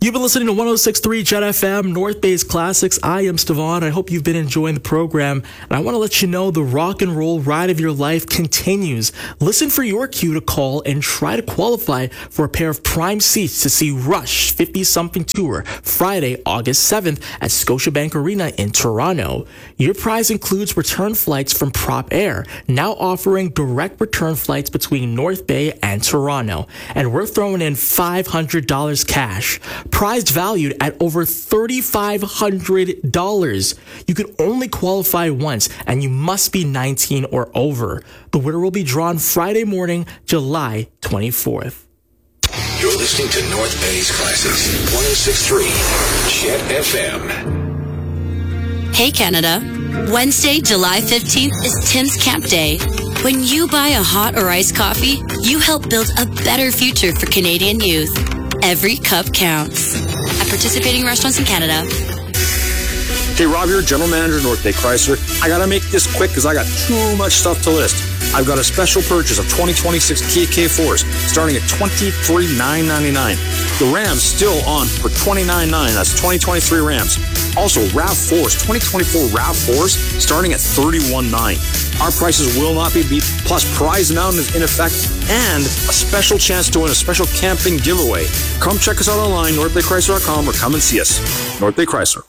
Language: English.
You've been listening to 106.3 Jet FM, North Bay's Classics. I am Stevan. I hope you've been enjoying the program. And I want to let you know the rock and roll ride of your life continues. Listen for your cue to call and try to qualify for a pair of prime seats to see Rush 50-something tour Friday, August 7th at Scotiabank Arena in Toronto. Your prize includes return flights from Prop Air, now offering direct return flights between North Bay and Toronto. And we're throwing in $500 cash. Prized valued at over $3,500. You can only qualify once, and you must be 19 or over. The winner will be drawn Friday morning, July 24th. You're listening to North Bay's Classics, 106.3 Jet FM. Hey Canada, Wednesday, July 15th is Tim's Camp Day. When you buy a hot or iced coffee, you help build a better future for Canadian youth. Every cup counts. At participating restaurants in Canada. Hey, Rob here, General Manager, North Bay Chrysler. I gotta make this quick because I got too much stuff to list. I've got a special purchase of 2026 Kia K4s starting at $23,999. The Ram's still on for $29,999. That's 2023 Rams. Also, RAV4s, 2024 RAV4s starting at $31,999. Our prices will not be beat, plus prize amount is in effect, and a special chance to win a special camping giveaway. Come check us out online, northbaychrysler.com, or come and see us. North Bay Chrysler.